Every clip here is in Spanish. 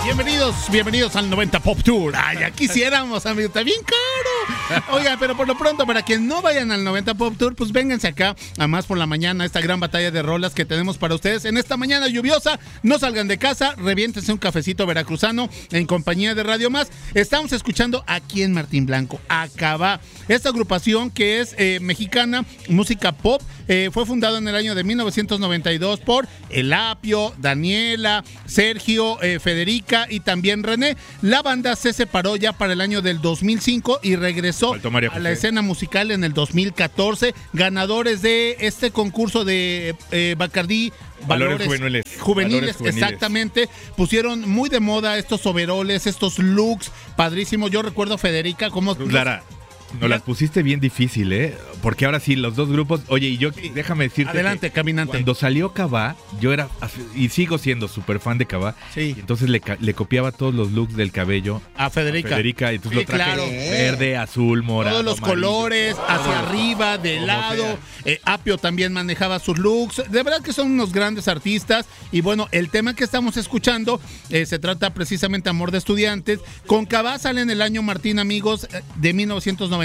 Bienvenidos al 90 Pop Tour. Ay, ya quisiéramos, amigos, está bien caro. Oiga, pero por lo pronto, para que no vayan al 90 Pop Tour, pues vénganse acá a Más por la Mañana, esta gran batalla de rolas que tenemos para ustedes en esta mañana lluviosa. No salgan de casa, reviéntense un cafecito veracruzano en compañía de Radio Más. Estamos escuchando aquí en Martín Blanco, Acabá, esta agrupación que es mexicana, música pop, fue fundada en el año de 1992 por El Apio, Daniela, Sergio, Federica y también René. La banda se separó ya para el año del 2005 y regresó a la escena musical en el 2014, ganadores de este concurso de Bacardí Valores juveniles, exactamente. Pusieron muy de moda estos overoles, estos looks padrísimos. Yo recuerdo a Federica como... Clara, nos las pusiste bien difícil, porque ahora sí, los dos grupos... Oye, y yo, déjame decirte... Adelante, caminante. Cuando salió Cabá, yo era... Y sigo siendo súper fan de Cabá. Sí. Y entonces le copiaba todos los looks del cabello a Federica. Y entonces lo traje verde, azul, morado, todos los amarillo, colores, hacia arriba, de lado. Apio también manejaba sus looks. De verdad que son unos grandes artistas. Y bueno, el tema que estamos escuchando se trata precisamente Amor de Estudiantes. Con Cabá sale en el año, Martín, amigos, de 1996.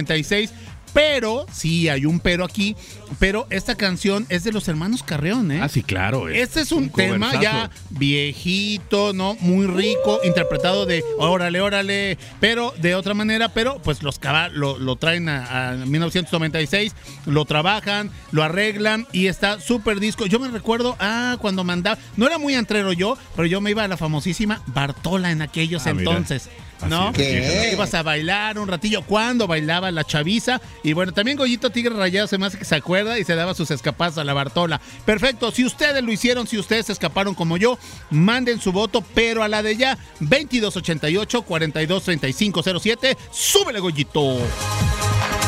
Pero, sí, hay un pero aquí, pero esta canción es de los hermanos Carreón, Ah, sí, claro. Este es un tema ya viejito, ¿no? Muy rico, interpretado de órale, pero de otra manera, pero pues los Cabá lo traen a 1996, lo trabajan, lo arreglan y está súper disco. Yo me recuerdo, cuando mandaba, no era muy antrero yo, pero yo me iba a la famosísima Bartola en aquellos entonces. Mira. ¿No? ¿Qué? Ibas a bailar un ratillo cuando bailaba la chaviza. Y bueno, también Goyito Tigre Rayado se me hace que se acuerda y se daba sus escapadas a la Bartola. Perfecto, si ustedes lo hicieron, si ustedes se escaparon como yo, manden su voto, pero a la de ya, 2288-423507. ¡Súbele, Goyito!